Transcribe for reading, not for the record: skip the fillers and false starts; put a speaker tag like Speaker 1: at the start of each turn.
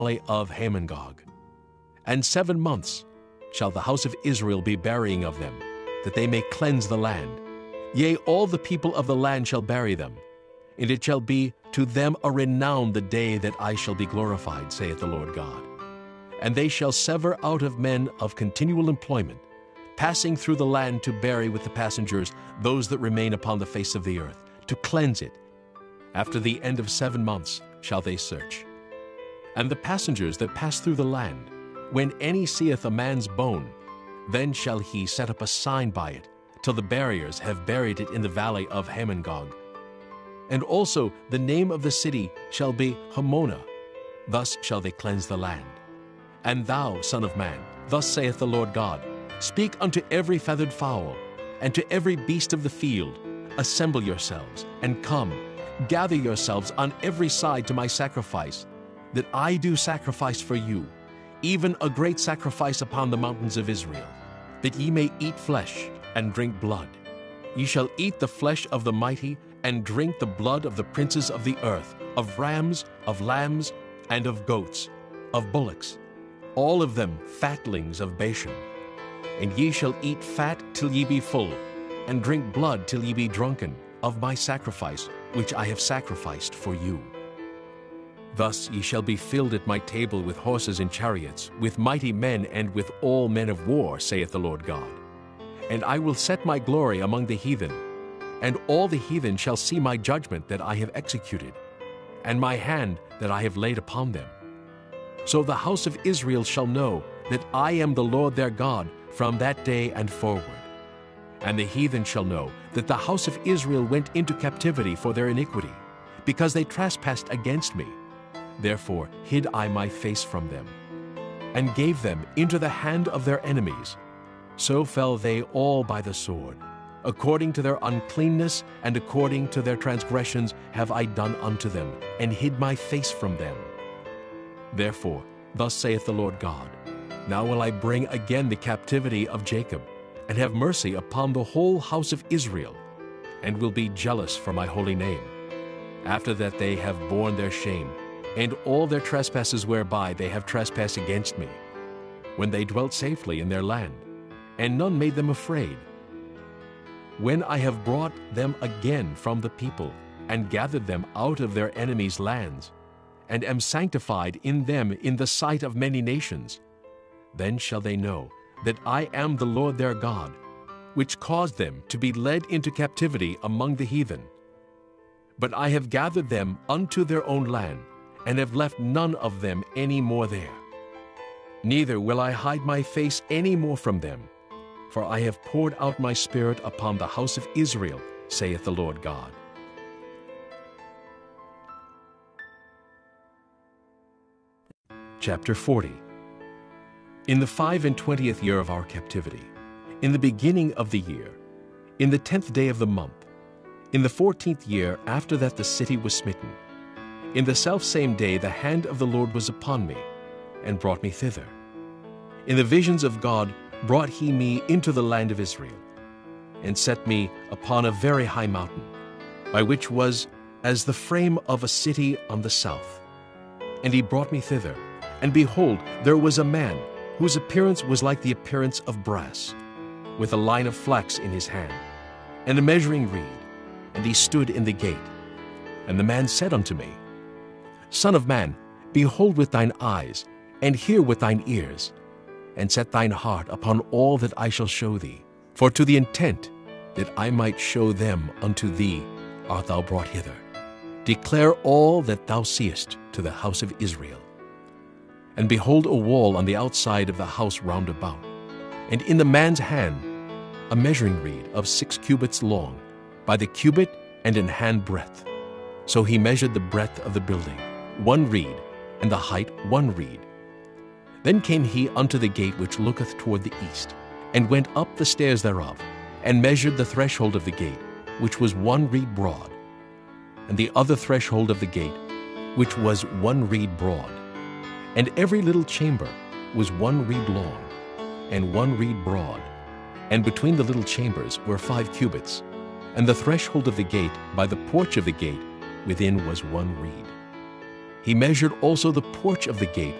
Speaker 1: valley of Hamongog. And 7 months shall the house of Israel be burying of them, that they may cleanse the land. Yea, all the people of the land shall bury them. And it shall be to them a renown the day that I shall be glorified, saith the Lord God. And they shall sever out of men of continual employment, passing through the land to bury with the passengers those that remain upon the face of the earth, to cleanse it. After the end of 7 months shall they search. And the passengers that pass through the land, when any seeth a man's bone, then shall he set up a sign by it, till the buriers have buried it in the valley of Hamongog. And also the name of the city shall be Hammonah. Thus shall they cleanse the land. And thou, son of man, thus saith the Lord God, speak unto every feathered fowl, and to every beast of the field, assemble yourselves, and come, gather yourselves on every side to my sacrifice, that I do sacrifice for you, even a great sacrifice upon the mountains of Israel, that ye may eat flesh and drink blood. Ye shall eat the flesh of the mighty, and drink the blood of the princes of the earth, of rams, of lambs, and of goats, of bullocks, all of them fatlings of Bashan. And ye shall eat fat till ye be full, and drink blood till ye be drunken, of my sacrifice, which I have sacrificed for you. Thus ye shall be filled at my table with horses and chariots, with mighty men and with all men of war, saith the Lord God. And I will set my glory among the heathen, and all the heathen shall see my judgment that I have executed, and my hand that I have laid upon them. So the house of Israel shall know that I am the Lord their God from that day and forward. And the heathen shall know that the house of Israel went into captivity for their iniquity, because they trespassed against me. Therefore hid I my face from them, and gave them into the hand of their enemies. So fell they all by the sword. According to their uncleanness and according to their transgressions have I done unto them, and hid my face from them. Therefore, thus saith the Lord God, now will I bring again the captivity of Jacob, and have mercy upon the whole house of Israel, and will be jealous for my holy name. After that they have borne their shame, and all their trespasses whereby they have trespassed against me, when they dwelt safely in their land, and none made them afraid. When I have brought them again from the people, and gathered them out of their enemies' lands, and am sanctified in them in the sight of many nations, then shall they know that I am the Lord their God, which caused them to be led into captivity among the heathen. But I have gathered them unto their own land, and have left none of them any more there. Neither will I hide my face any more from them, for I have poured out my spirit upon the house of Israel, saith the Lord God. Chapter 40. In the 25th year of our captivity, in the beginning of the year, in the 10th day of the month, in the 14th year after that the city was smitten, in the selfsame day the hand of the Lord was upon me, and brought me thither. In the visions of God brought he me into the land of Israel, and set me upon a very high mountain, by which was as the frame of a city on the south. And he brought me thither, and behold, there was a man, whose appearance was like the appearance of brass, with a line of flax in his hand, and a measuring reed, and he stood in the gate. And the man said unto me, Son of man, behold with thine eyes, and hear with thine ears, and set thine heart upon all that I shall show thee. For to the intent that I might show them unto thee art thou brought hither. Declare all that thou seest to the house of Israel. And behold a wall on the outside of the house round about, and in the man's hand a measuring reed of 6 cubits long, by the cubit and an hand breadth. So he measured the breadth of the building, 1 reed, and the height 1 reed. Then came he unto the gate which looketh toward the east, and went up the stairs thereof, and measured the threshold of the gate, which was 1 reed broad, and the other threshold of the gate, which was 1 reed broad. And every little chamber was 1 reed long, and 1 reed broad, and between the little chambers were 5 cubits, and the threshold of the gate by the porch of the gate within was 1 reed. He measured also the porch of the gate